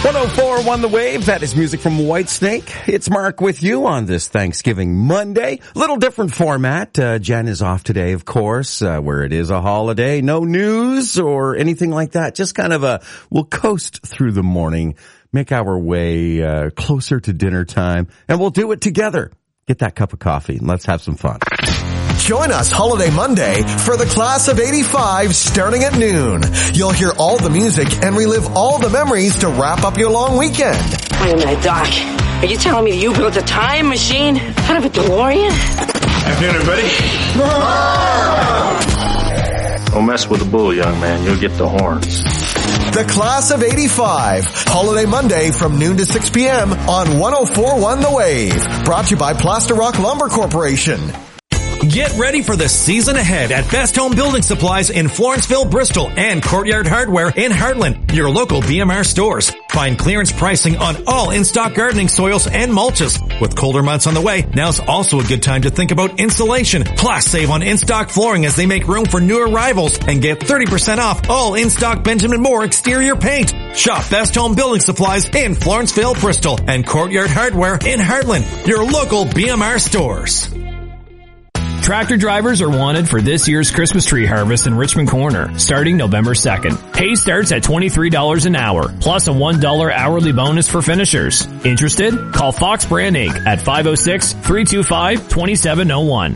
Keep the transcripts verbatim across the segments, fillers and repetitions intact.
one oh four point one The Wave. That is music from Whitesnake. It's Mark with you on this Thanksgiving Monday. Little different format. Uh, Jen is off today, of course, uh, where it is a holiday. No news or anything like that. Just kind of a, we'll coast through the morning, make our way uh, closer to dinner time, and we'll do it together. Get that cup of coffee and let's have some fun. Join us Holiday Monday for the Class of eighty-five starting at noon. You'll hear all the music and relive all the memories to wrap up your long weekend. Wait a minute, Doc. Are you telling me that you built a time machine out of a DeLorean? Afternoon, everybody. Don't mess with the bull, young man. You'll get the horns. The Class of eighty-five. Holiday Monday from noon to six p.m. on one oh four point one The Wave. Brought to you by Plaster Rock Lumber Corporation. Get ready for the season ahead at Best Home Building Supplies in Florenceville, Bristol, and Courtyard Hardware in Heartland, your local B M R stores. Find clearance pricing on all in-stock gardening soils and mulches. With colder months on the way, now's also a good time to think about insulation. Plus, save on in-stock flooring as they make room for new arrivals and get thirty percent off all in-stock Benjamin Moore exterior paint. Shop Best Home Building Supplies in Florenceville, Bristol, and Courtyard Hardware in Heartland, your local B M R stores. Tractor drivers are wanted for this year's Christmas tree harvest in Richmond Corner, starting November second. Pay starts at twenty-three dollars an hour, plus a one dollar hourly bonus for finishers. Interested? Call Fox Brand Incorporated at five oh six, three two five, two seven oh one.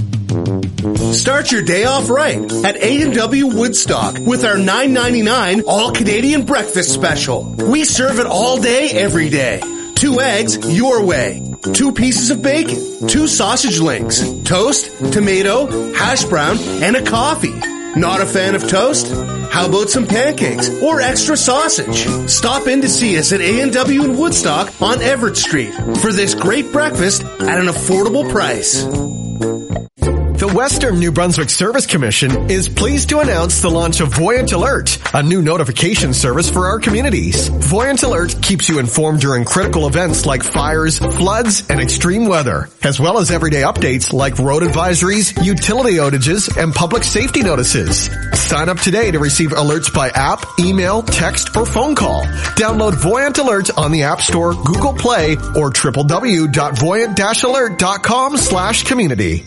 Start your day off right at A and W Woodstock with our nine ninety-nine all-Canadian breakfast special. We serve it all day, every day. Two eggs, your way. Two pieces of bacon. Two sausage links. Toast, tomato, hash brown, and a coffee. Not a fan of toast? How about some pancakes or extra sausage? Stop in to see us at A and W in Woodstock on Everett Street for this great breakfast at an affordable price. The Western New Brunswick Service Commission is pleased to announce the launch of Voyant Alert, a new notification service for our communities. Voyant Alert keeps you informed during critical events like fires, floods, and extreme weather, as well as everyday updates like road advisories, utility outages, and public safety notices. Sign up today to receive alerts by app, email, text, or phone call. Download Voyant Alert on the App Store, Google Play, or w w w dot voyant dash alert dot com slash community.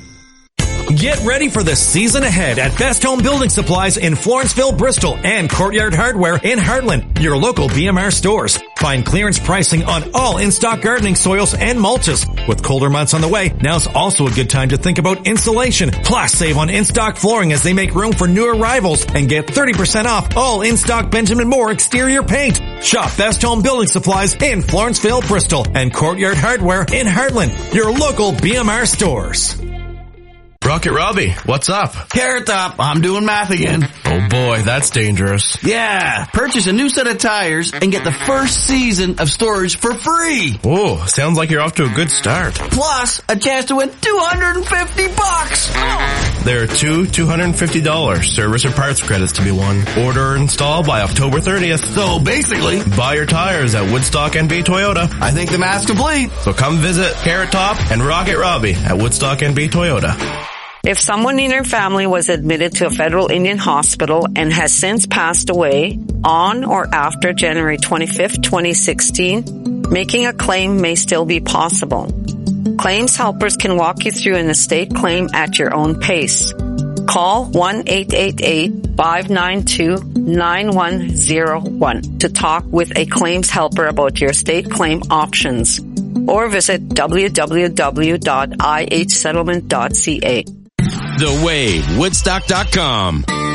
Get ready for the season ahead at Best Home Building Supplies in Florenceville, Bristol, and Courtyard Hardware in Heartland, your local B M R stores. Find clearance pricing on all in-stock gardening soils and mulches. With colder months on the way, now's also a good time to think about insulation. Plus, save on in-stock flooring as they make room for new arrivals and get thirty percent off all in-stock Benjamin Moore exterior paint. Shop Best Home Building Supplies in Florenceville, Bristol, and Courtyard Hardware in Heartland, your local B M R stores. Rocket Robbie, what's up? Carrot Top, I'm doing math again. Oh boy, that's dangerous. Yeah, purchase a new set of tires and get the first season of storage for free. Whoa, sounds like you're off to a good start. Plus, a chance to win two hundred fifty bucks. There are two two hundred fifty dollars service or parts credits to be won. Order or install by October thirtieth. So basically, buy your tires at Woodstock N B Toyota. I think the math's complete. So come visit Carrot Top and Rocket Robbie at Woodstock N B Toyota. If someone in your family was admitted to a federal Indian hospital and has since passed away on or after January twenty-fifth, twenty sixteen, making a claim may still be possible. Claims helpers can walk you through an estate claim at your own pace. Call one eight eight eight, five nine two, nine one zero one to talk with a claims helper about your estate claim options, or visit w w w dot i h settlement dot c a. The Wave, Woodstock dot com.